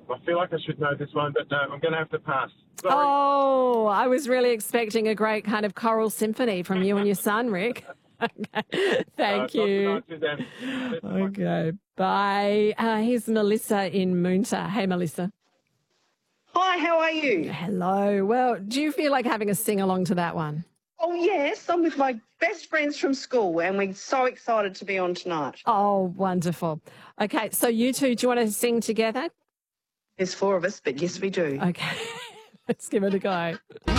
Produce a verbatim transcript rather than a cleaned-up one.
I feel like I should know this one, but no, I'm going to have to pass. Sorry. Oh, I was really expecting a great kind of choral symphony from you and your son, Rick. Okay. Thank Uh, you. not tonight, Suzanne. Okay, bye. Uh, here's Melissa in Moonta. Hey, Melissa. Hi, how are you? Hello. Well, do you feel like having a sing-along to that one? Oh, yes, I'm with my best friends from school and we're so excited to be on tonight. Oh, wonderful. Okay, so you two, do you want to sing together? There's four of us, but yes, we do. Okay, let's give it a go.